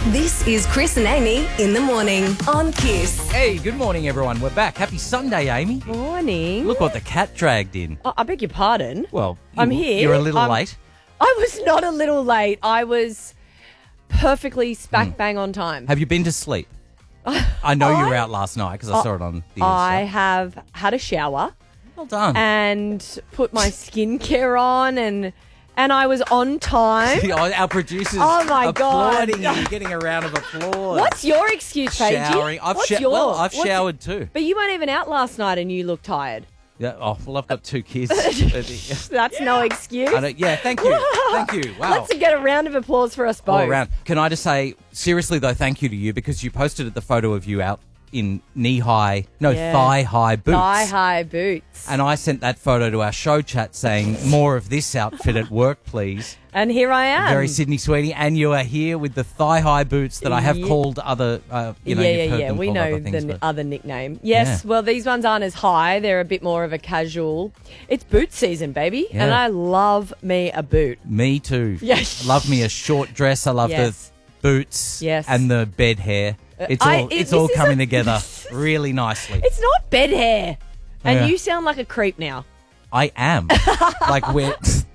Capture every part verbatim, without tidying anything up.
This is Chris and Amy in the morning on Kiss. Hey, good morning, everyone. We're back. Happy Sunday, Amy. Morning. Look what the cat dragged in. Oh, I beg your pardon. Well, you, I'm here. You're a little I'm- late. I was not a little late. I was perfectly smack bang on time. Have you been to sleep? I know you were I- out last night because I saw it on the I Insta. have had a shower Well done. and put my skincare on, and and I was on time. Oh, our producers Oh, my God. applauding you, getting a round of applause. What's your excuse, Paige? Showering. I've What's sho- yours? Well, I've What's- showered too. But you weren't even out last night and you look tired. Yeah. Oh, well, I've got two kids. That's no excuse. I don't, yeah, thank you. Thank you. Wow. Let's get a round of applause for us both. All around. Can I just say, seriously though, thank you to you because you posted the photo of you out in knee-high, no, Yeah. thigh-high boots. Thigh-high boots. And I sent that photo to our show chat saying, more of this outfit at work, please. And here I am. Very Sydney Sweetie. And you are here with the thigh-high boots that I have Yeah. called other, uh, you know, yeah, you've yeah, heard yeah. them We called know other things. the but- other nickname. Yes, Yeah. well, these ones aren't as high. They're a bit more of a casual. It's boot season, baby. Yeah. And I love me a boot. Me too. Yes. Love me a short dress. I love Yes. the boots Yes. and the bed hair. It's I- all, it- it's this all is coming a- together really nicely. It's not bed hair. And Yeah. you sound like a creep now. I am. Like we're...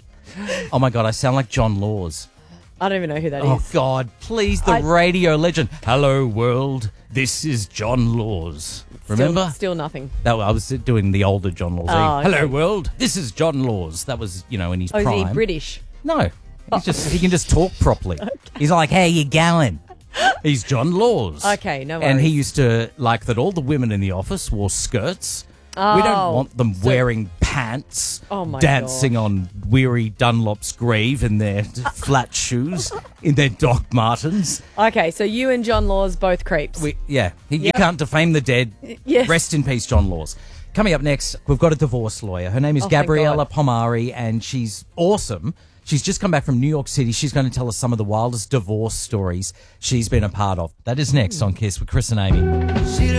Oh, my God. I sound like John Laws. I don't even know who that is. Oh, God, please, the I- radio legend. Hello, world. This is John Laws. Remember? Still, still nothing. That I was doing the older John Laws. Oh, okay. Hello, world. This is John Laws. That was, you know, in his Oh, is prime. he British? No. He's just, he can just talk properly. He's like, hey, you going? He's John Laws. Okay, no And he worries. used to like that all the women in the office wore skirts. We don't Oh, want them so- wearing pants, Oh, my dancing on Weary Dunlop's grave in their flat shoes, in their Doc Martens. Okay, so you and John Laws both creeps. We, yeah, he, you Yep. can't defame the dead. yes. Rest in peace, John Laws. Coming up next, we've got a divorce lawyer. Her name is Oh, thank Gabriella God. Pomari, and she's awesome. She's just come back from New York City. She's going to tell us some of the wildest divorce stories she's been a part of. That is next on Kiss with Chris and Amy.